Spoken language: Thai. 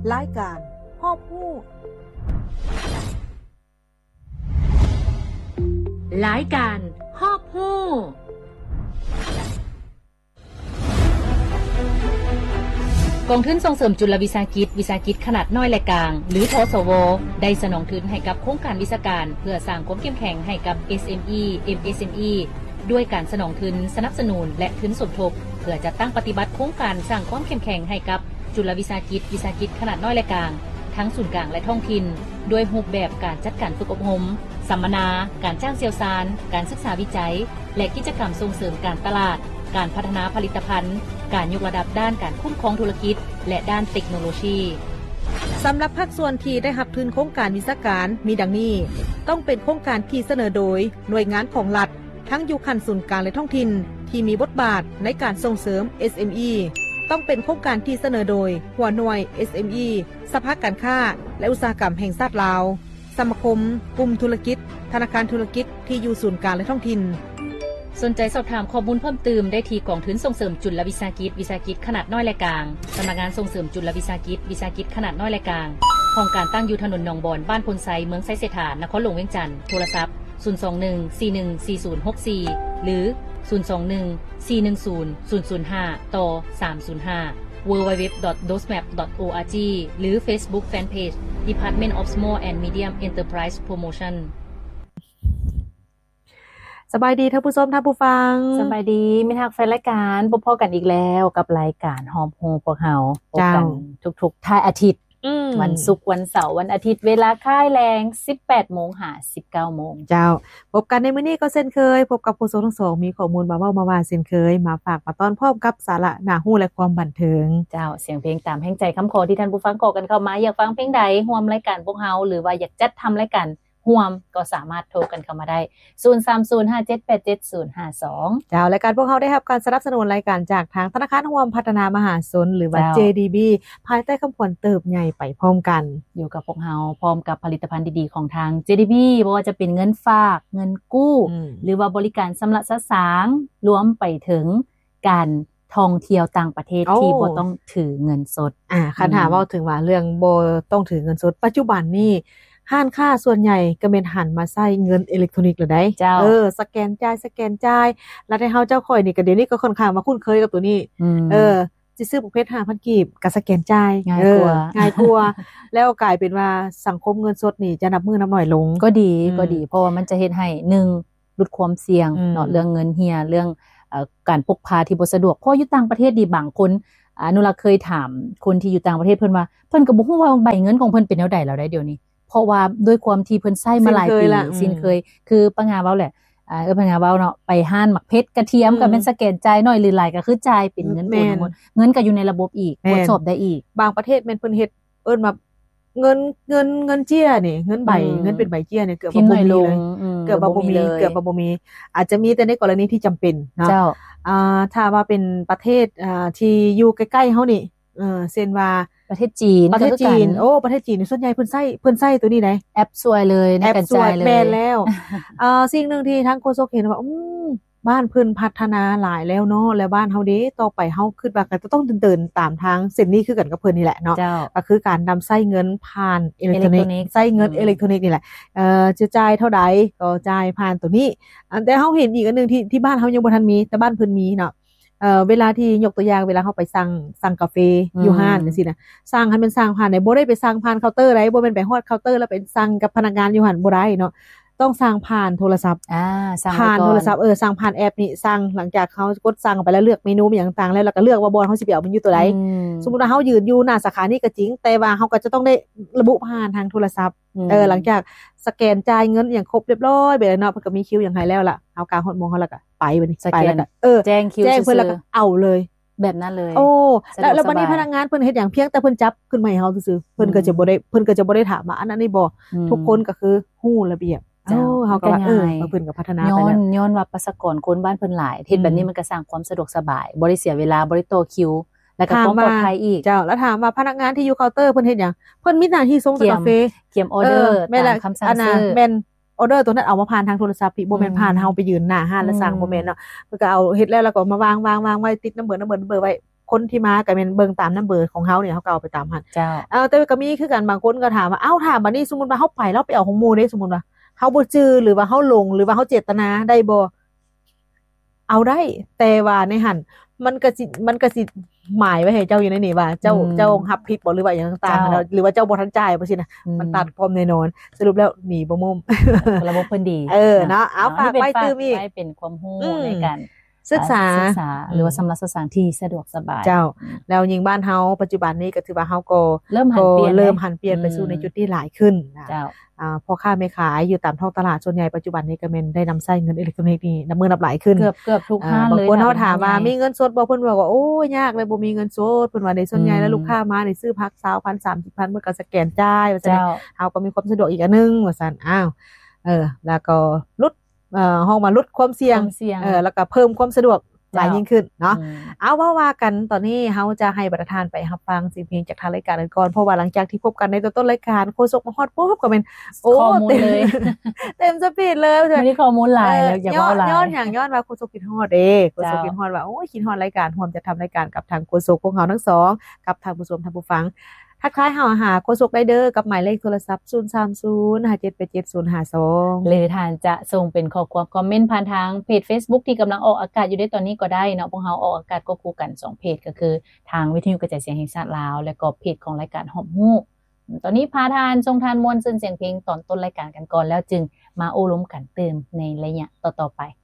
รายการฮอบฮู้รายการฮอบฮู้กองทุนส่งเสริมจุลวิสาหกิจขนาดน้อยและกลางหรือทสวได้สนองทุนให้กับโครงการวิชาการเพื่อสร้างความเข้มแข็งให้กับ SME MSME ด้วยการสนองทุนสนับสนุนและทุนสมทบเพื่อจัดตั้งปฏิบัติโครงการสร้างความเข้มแข็งให้กับจุลวิสาหกิจขนาดน้อยและกลางทั้งศูนย์กลางและท้องถิ่นด้วยรูปแบบการจัดการฝึกอบรมสัมมนาการจ้างเชี่ยวชาญการศึกษาวิจัยและกิจกรรมส่งเสริมการตลาดการพัฒนาผลิตภัณฑ์การยกระดับด้านการคุ้มครองธุรกิจและด้านเทคโนโลยีสำหรับภาคส่วนที่ได้รับทุนโครงการวิชาการมีดังนี้ต้องเป็นโครงการที่เสนอโดยหน่วยงานของรัฐทั้งอยู่ขั้นศูนย์กลางและท้องถิ่นที่มีบทบาทในการส่งเสริม SME ต้องเป็นโครงการที่เสนอโดยหัวหน่วย SME สภาการค้าและอุตสาหกรรมแห่งชาติลาวสมาคมกลุ่มธุรกิจธนาคารธุรกิจที่อยู่ศูนย์กลางและท้องถิ่นสนใจสอบถามข้อมูลเพิ่มเติมได้ที่กองทุนส่งเสริมจุลวิสาหกิจขนาดน้อยและกลางสำนักงานส่งเสริมจุลวิสาหกิจขนาดน้อยและกลางห้องการตั้งอยู่ถนนหนองบอนบ้านพลไซเมืองไซเสถานนครหลวงเวียงจันทน์โทรศัพท์021414064หรือ021410005ต่อ305 www.dostmap.org หรือ Facebook Fanpage Department of Small and Medium Enterprise Promotion สบายดีท่านผู้ชมท่านผู้ฟังสบายดีไม่ทักแฟนรายการพบกันอีกแล้วกับรายการฮอมโฮพวกเฮาพบกันทุกๆท้ายอาทิตย์วันศุกร์วันเสาร์วันอาทิตย์เวลาค่ายแรง 18:00 นหา 19:00 นเจ้าพบกันในมื้อนี้ก็เช่นเคยพบกับผู้ชมทั้งสองมีข้อมูลมาเว้ามาว่าเช่นเคยมาฝากมาต้อนพร้อมกับสาระน่ารู้และความบันเทิงเจ้าเสียงเพลงตามแห่งใจคำขอที่ท่านผู้ฟังขอกันเข้ามาอยากฟังเพลงใดร่วมรายการพวกเฮาหรือว่าอยากจัดทำรายการร่วมก็สามารถโทรกันเข้ามาได้0305787052 เจ้ารายการพวกเราได้รับการสนับสนุนรายการจากทางธนาคารร่วมพัฒนามหาชนหรือว่า JDB ภายใต้คำขวัญเติบใหญ่ไปพร้อมกันอยู่กับพวกเราพร้อมกับผลิตภัณฑ์ดีๆของทาง JDB บ่ว่าจะเป็นเงินฝากเงินกู้หรือว่าบริการสำระสะสางรวมไปถึงการท่องเที่ยวต่างประเทศที่บ่ต้องถือเงินสดคันถามว่าถึงว่าเรื่องบ่ต้องถือเงินสดปัจจุบันนี้ห้านค้าส่วนใหญ่ก็แม่นหันมาใช้เงินอิเล็กทรอนิกส์แล้วได้สแกนจ่ายแล้วให้เฮาเจ้าข่อยนี่ก็เดี๋ยวนี้ก็ค่อนข้างมาคุ้นเคยกับตัวนี้สิซื้อประเภท 5,000 กีบก็สแกนจ่ายง่ายกว่าแล้วกลายเป็นว่าสังคมเงินสดนี่จะนับมือนับหน่อยลงก็ดีเพราะว่ามันจะเฮ็ดให้1ลดความเสี่ยงเนาะเรื่องเงินเหี่ยเรื่องการพกพาที่บ่สะดวกเพราะอยู่ต่างประเทศดีบางคนอนุรักษ์เคยถามคนที่อยู่ต่างประเทศเพิ่นว่าเพิ่นก็บ่ฮู้ว่าใบเงินของเพิ่นเป็นแนวใดแล้วได้เดี๋ยวนี้เพราะว่าด้วยความที่เพิ่นใช้มาหลายปีสิ้นเคยคือปัญหาเว้าแหละปัญหาเว้าเนาะไปห้านหมักเพชรกระเทียมก็แม่นสแกนจ่ายน้อยหรือหลายก็คือจ่ายเป็นเงินโอนหมดเงินก็อยู่ในระบบอีกตรวจสอบได้อีกบางประเทศแม่นเพิ่นเฮ็ดเอิ้นว่าเงินเจี้ยนี่เงินใบเงินเป็นใบเจี้ยนี่เกือบบ่มีเลยเกือบบ่มีอาจจะมีแต่ในกรณีที่จำเป็นเนาะถ้าว่าเป็นประเทศที่อยู่ใกล้ๆเฮานี่เช่นว่าประเทศจีนโอ้ประเทศจีนส่วนใหญ่เพิ่นใช้ตัวนี้ได้แอปสวยเลยในการจ่ายเลยแม่นแล้วสิ่งนึงที่ทางโฆษกเห็นว่าบ้านเพิ่นพัฒนาหลายแล้วเนาะแล้วบ้านเฮาเด้ต่อไปเฮาคิดว่าก็ต้องเดินตามทางเส้นนี้คือกันกับเพิ่นนี่แหละเนาะก็คือการนำใช้เงินผ่านอิเล็กทรอนิกส์ใช้เงินอิเล็กทรอนิกส์นี่แหละจะจ่ายเท่าใดก็จ่ายผ่านตัวนี้แต่เฮาเห็นอีกอันนึงที่บ้านเฮายังบ่ทันมีแต่บ้านเพิ่นมีเนาะเวลาที่ยกตัวอย่างเวลาเฮาไปสั่งกาแฟอยู่ห้านจังซี่นะสั่งให้มันสั่งผ่านได้บ่ได้ไปสั่งผ่านเคาน์เตอร์ได้บ่แม่นไปฮอดเคาน์เตอร์แล้วไปสั่งกับพนักงานอยู่หั่นบ่ได้เนาะต้องสั่งผ่านโทรศัพท์ผ่านโทรศัพท์สั่งผ่านแอปนี่สั่งหลังจากเฮากดสั่งไปแล้วเลือกเมนูมีหยังต่างแล้วก็เลือกว่าบ่เฮาสิไปเอามันอยู่ตัวใดสมมุติว่าเฮายืนอยู่หน้าสาขานี้ก็จริงแต่ว่าเฮาก็จะต้องได้ระบุผ่านทางโทรศัพท์หลังจากสแกนจ่ายเงินอย่างครบเรียบร้อยไปแล้วเนาะเพิ่นก็มีคิวอย่างให้แล้วล่ะเฮากลางฮอดโมงเฮาแล้วก็ไปบัดนี้ไปแล้วก็แจ้งคิวแจ้งเพิ่นแล้วก็เอาเลยแบบนั้นเลยแล้ววันนี้พนักงานเพิ่นเฮ็ดหยังเพียงแต่เพิ่นจับขึ้นมาให้เฮาซื่อๆเพิ่นก็จะบ่ได้ถามว่าอันนั้นนี่บ่ทุกคนก็คือฮู้ระเบียบเฮาก็ว่าเพิ่นก็พัฒนาไปแล้วย้อนว่าประชากรคนบ้านเพิ่นหลายเฮ็ดแบบนี้มันก็สร้างความสะดวกสบายบ่ได้เสียเวลาบ่ได้ต่อคิวแล้วก็ความปลอดภัยอีกเจ้าแล้วถามว่าพนักงานที่อยู่เคาน์เตอร์เพิ่นเฮ็ดหยังเพิ่นมีหน้าที่ส่งกาแฟเขียนออเดอร์ตามคำสั่งซื้อแม่นออเดอร์ตัวนั้นเอามาผ่านทางโทรศัพท์พี่บ่แม่นผ่านเฮาไปยืนหน้าห้านแล้วสั่งบ่แม่นเนาะเพิ่นก็เอาเฮ็ดแล้วก็มาวางไว้ติดน้ำเบอร์ไว้คนที่มาก็แม่นเบิ่งตามนัมเบอร์ของเฮาเนี่ยเฮาก็เอาไปตามหั่นเจ้าแต่ก็มีคือกันบางคนก็ถามว่าอ้าวถามบัดนี้สมมุติว่าเฮาไปแล้วไปเอาของหมู่เด้สมมุติว่าเฮาบ่จื้อหรือว่าเฮาหลงหรือว่าเฮาเจตนาได้บ่เอาได้แต่ว่าในหั่นมันก็สิหมายไว้ให้เจ้าอยู่ในนี่ว่าเจ้ารับผิดบ่หรือว่าหยังต่างๆหรือว่าเจ้าบ่ทันจ่ายบ่ซี่นะมันตัดพร้อมแน่นอนสรุปแล้วหนีบ่มุมระบบเพิ่นดีเนาะเอาฝากไว้ตื้มอีกให้เป็นความรู้ในการศึกษาหรือว่าสำหรับศึกษาที่สะดวกสบายเจ้าแล้วยิ่งบ้านเฮาปัจจุบันนี้ก็ถือว่าเฮาก็เริ่มหันเปลี่ยนไปสู่ในจุดที่หลายขึ้นเจ้าพ่อค้าแม่ขายอยู่ตามท้องตลาดส่วนใหญ่ปัจจุบันนี้ก็แม่นได้นำใช้เงินอิเล็กทรอนิกส์นี่นับมือนับหลายขึ้นเกือบทุกห้างเลยบางคนเฮาถามว่ามีเงินสดบ่เพิ่นบอกว่าโอ้ยยากเลยบ่มีเงินสดเพิ่นว่าในส่วนใหญ่แล้วลูกค้ามานี่ซื้อพัก20,000 30,000เพิ่นก็สแกนจ่ายว่าซั่นเฮาก็มีความสะดวกอีกอันนึงว่าซั่นแล้วก็ลดเฮามาลดความเสี่ยงแล้วก็เพิ่มความสะดวกหลายยิ่งขึ้นเนาะเอาว่ากันตอนนี้เฮาจะให้ประธานไปรับฟังสิ่งเพลงจากทางรายการกันก่อนเพราะว่าหลังจากที่พบกันในต้นรายการโฆษกมาฮอดปุ๊บก็เป็นข้อมูลเลยเต็มสปีดเลยไม่ได้ข้อมูลหลายแล้วอย่าว่าหลายย้อนว่าโฆษกคิดฮอดเด้โฆษกคิดฮอดว่าโอ้ยคิดฮอดรายการร่วมจะทำรายการกับทางโฆษกพวกเฮาทั้งสองกับทางผู้ชมทางผู้ฟังทักทายเฮาหาโฆษกได้เด้อกับหมายเลขโทรศัพท์03057875052 หรือท่านจะส่งเป็นข้อความคอมเมนต์ผ่านทางเพจ Facebook ที่กำลังออกอากาศอยู่ในตอนนี้ก็ได้เนาะพวกเฮาออกอากาศก็คู่กัน2เพจก็คือทางวิทยุกระจายเสียงแห่งชาติลาวและก็เพจของรายการหอมฮู้ตอนนี้พาทานทรงทานมวลซึ่งเสียงเพลงตอนต้นรายการกันก่อนแล้วจึงมาโอ้ล้มกันเติมในระยะต่อๆไป